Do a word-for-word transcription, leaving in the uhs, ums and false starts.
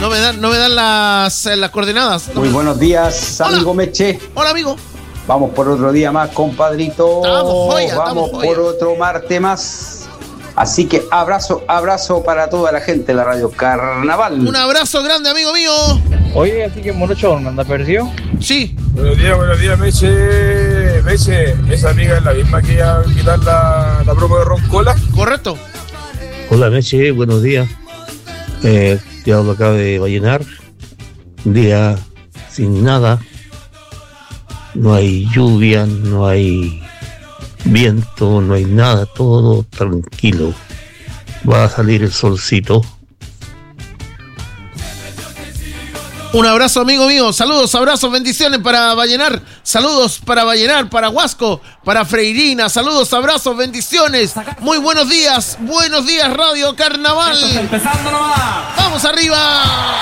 No me dan, no me dan las, las coordenadas. No Muy me... buenos días, Hola. amigo Meche. Hola, amigo. Vamos por otro día más, compadrito. Estamos joya, Vamos estamos por joya. otro martes más. Así que abrazo, abrazo para toda la gente de la Radio Carnaval. Un abrazo grande, amigo mío. Oye, así que Morocho, ¿me anda perdido? Sí. Buenos días, buenos días, Meche. Meche, esa amiga es la misma que iba a quitar la, la promo de Roncola. Correcto. Hola Meche, buenos días. Eh, te hablo acá de Vallenar. Un día sin nada. No hay lluvia, no hay viento, no hay nada, todo tranquilo. Va a salir el solcito. Un abrazo, amigo mío. Saludos, abrazos, bendiciones para Vallenar. Saludos para Vallenar, para Huasco, para Freirina. Saludos, abrazos, bendiciones. Muy buenos días. Buenos días, Radio Carnaval. Empezando nomás. ¡Vamos arriba!